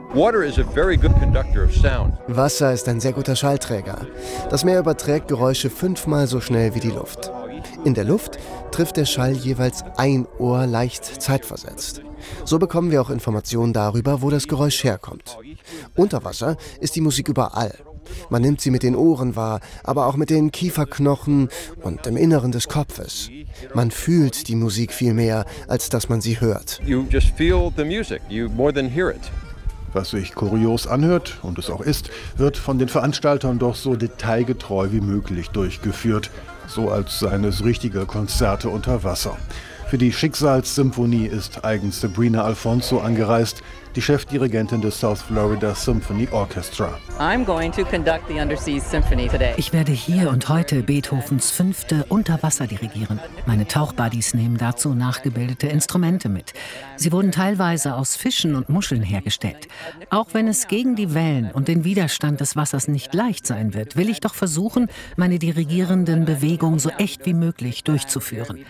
Wasser ist ein sehr guter Schallträger. Das Meer überträgt Geräusche 5-mal so schnell wie die Luft. In der Luft trifft der Schall jeweils ein Ohr leicht zeitversetzt. So bekommen wir auch Informationen darüber, wo das Geräusch herkommt. Unter Wasser ist die Musik überall. Man nimmt sie mit den Ohren wahr, aber auch mit den Kieferknochen und im Inneren des Kopfes. Man fühlt die Musik viel mehr, als dass man sie hört. Was sich kurios anhört, und es auch ist, wird von den Veranstaltern doch so detailgetreu wie möglich durchgeführt. So als seien es richtige Konzerte unter Wasser. Für die Schicksalssymphonie ist eigens Sabrina Alfonso angereist, die Chefdirigentin des South Florida Symphony Orchestra. Ich werde hier und heute Beethovens 5. Unterwasser dirigieren. Meine Tauchbuddies nehmen dazu nachgebildete Instrumente mit. Sie wurden teilweise aus Fischen und Muscheln hergestellt. Auch wenn es gegen die Wellen und den Widerstand des Wassers nicht leicht sein wird, will ich doch versuchen, meine dirigierenden Bewegungen so echt wie möglich durchzuführen.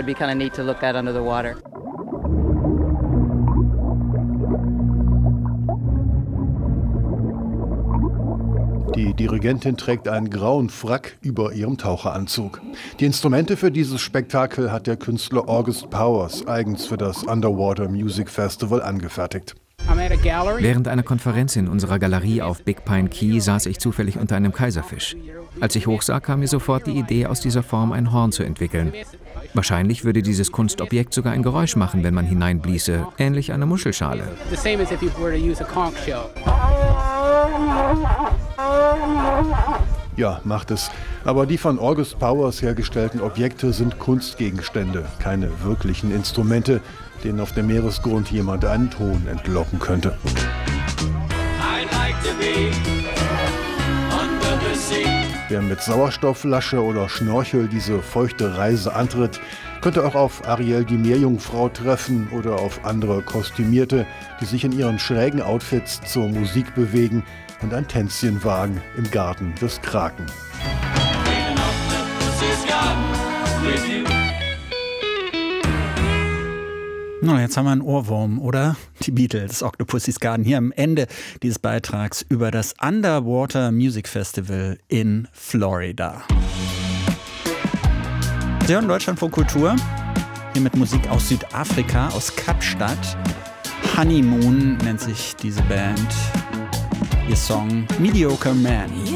Die Dirigentin trägt einen grauen Frack über ihrem Taucheranzug. Die Instrumente für dieses Spektakel hat der Künstler August Powers eigens für das Underwater Music Festival angefertigt. Während einer Konferenz in unserer Galerie auf Big Pine Key saß ich zufällig unter einem Kaiserfisch. Als ich hochsah, kam mir sofort die Idee, aus dieser Form ein Horn zu entwickeln. Wahrscheinlich würde dieses Kunstobjekt sogar ein Geräusch machen, wenn man hineinbliese, ähnlich einer Muschelschale. Ja, macht es. Aber die von August Powers hergestellten Objekte sind Kunstgegenstände, keine wirklichen Instrumente, denen auf dem Meeresgrund jemand einen Ton entlocken könnte. Wer mit Sauerstoffflasche oder Schnorchel diese feuchte Reise antritt, könnte auch auf Ariel die Meerjungfrau treffen oder auf andere Kostümierte, die sich in ihren schrägen Outfits zur Musik bewegen und ein Tänzchen wagen im Garten des Kraken. Na, jetzt haben wir einen Ohrwurm, oder? Die Beatles, Octopussy's Garden, hier am Ende dieses Beitrags über das Underwater Music Festival in Florida. Sie hören Deutschlandfunk Kultur, hier mit Musik aus Südafrika, aus Kapstadt. Honeymoon nennt sich diese Band. Ihr Song Mediocre Man.